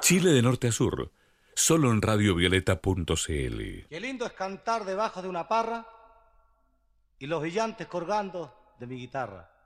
Chile de norte a sur, solo en radiovioleta.cl. Qué lindo es cantar debajo de una parra y los brillantes colgando de mi guitarra.